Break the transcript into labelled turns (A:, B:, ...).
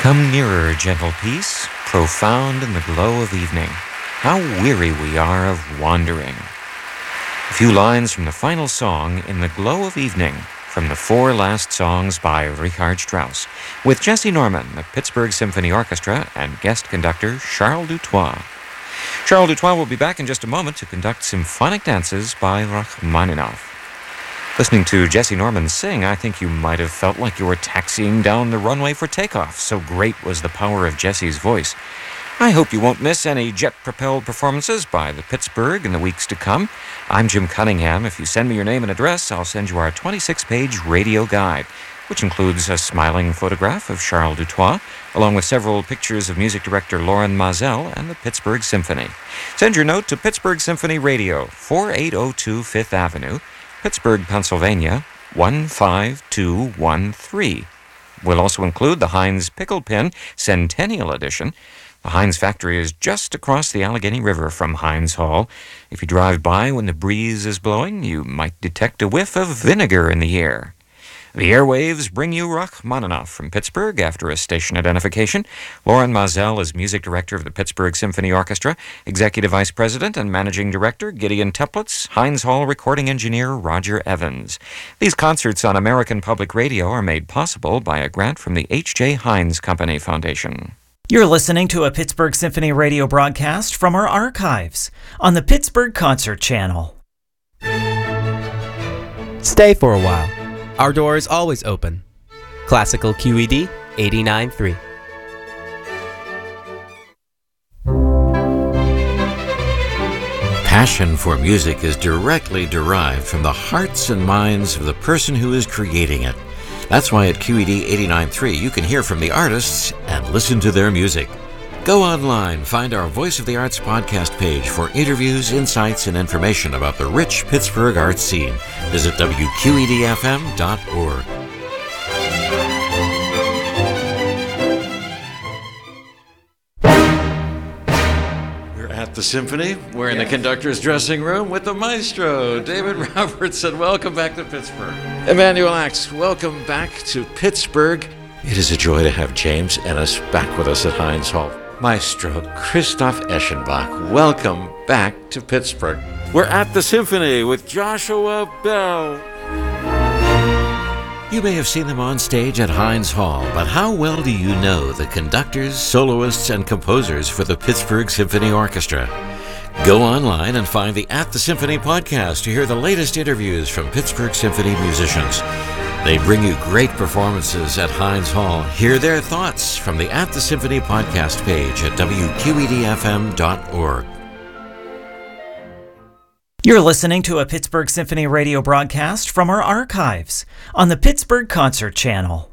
A: Come nearer, gentle peace, profound in the glow of evening. How weary we are of wandering. A few lines from the final song, In the Glow of Evening, from the four last songs by Richard Strauss, with Jesse Norman, the Pittsburgh Symphony Orchestra, and guest conductor Charles Dutoit. Charles Dutoit will be back in just a moment to conduct symphonic dances by Rachmaninoff. Listening to Jesse Norman sing, I think you might have felt like you were taxiing down the runway for takeoff. So great was the power of Jesse's voice. I hope you won't miss any jet-propelled performances by the Pittsburgh in the weeks to come. I'm Jim Cunningham. If you send me your name and address, I'll send you our 26-page radio guide, which includes a smiling photograph of Charles Dutoit, along with several pictures of music director Loren Mazel and the Pittsburgh Symphony. Send your note to Pittsburgh Symphony Radio, 4802 Fifth Avenue, Pittsburgh, Pennsylvania, 15213. We'll also include the Heinz Pickle Pin Centennial Edition. The Heinz factory is just across the Allegheny River from Heinz Hall. If you drive by when the breeze is blowing, you might detect a whiff of vinegar in the air. The airwaves bring you Rachmaninoff from Pittsburgh after a station identification. Loren Mazel is music director of the Pittsburgh Symphony Orchestra, executive vice president and managing director Gideon Teplitz, Heinz Hall recording engineer Roger Evans. These concerts on American Public Radio are made possible by a grant from the H.J. Heinz Company Foundation.
B: You're listening to a Pittsburgh Symphony Radio broadcast from our archives on the Pittsburgh Concert Channel.
C: Stay for a while. Our door is always open. Classical QED 89.3.
D: Passion for music is directly derived from the hearts and minds of the person who is creating it. That's why at QED 89.3 you can hear from the artists and listen to their music. Go online, find our Voice of the Arts podcast page for interviews, insights, and information about the rich Pittsburgh arts scene. Visit WQEDFM.org. We're at the Symphony. We're in the conductor's dressing room with the maestro, David Robertson. Welcome back to Pittsburgh. Emmanuel Axe, welcome back to Pittsburgh. It is a joy to have James Ennis back with us at Heinz Hall. Maestro Christoph Eschenbach, welcome back to Pittsburgh. We're at the Symphony with Joshua Bell. You may have seen them on stage at Heinz Hall, but how well do you know the conductors, soloists, and composers for the Pittsburgh Symphony Orchestra? Go online and find the At the Symphony podcast to hear the latest interviews from Pittsburgh Symphony musicians. They bring you great performances at Heinz Hall. Hear their thoughts from the At the Symphony podcast page at WQEDFM.org.
B: You're listening to a Pittsburgh Symphony Radio broadcast from our archives on the Pittsburgh Concert Channel.